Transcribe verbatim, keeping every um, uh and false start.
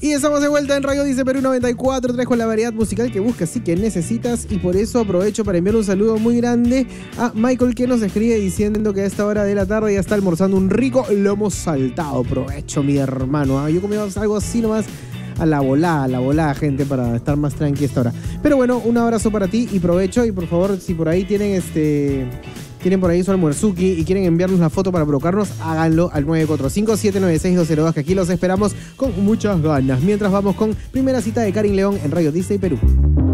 Y estamos de vuelta en Radio Dice Perú noventa y cuatro punto tres con la variedad musical que buscas y que necesitas. Y por eso aprovecho para enviar un saludo muy grande a Michael, que nos escribe diciendo que a esta hora de la tarde ya está almorzando un rico lomo saltado. Provecho, mi hermano. ¿eh? Yo comí algo así nomás a la volada, a la volada, gente, para estar más tranqui a esta hora. Pero bueno, un abrazo para ti y provecho. Y por favor, si por ahí tienen este... tienen por ahí su almuerzuki y quieren enviarnos la foto para provocarnos, háganlo al nueve cuatro cinco, siete nueve seis, dos cero dos, que aquí los esperamos con muchas ganas. Mientras vamos con primera cita de Karin León en Radio Disney Perú.